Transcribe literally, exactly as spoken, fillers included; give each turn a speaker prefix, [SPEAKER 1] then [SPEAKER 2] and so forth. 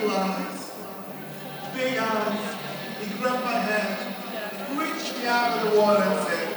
[SPEAKER 1] blue eyes, big eyes. He grabbed my hand, reached me out of the water and said,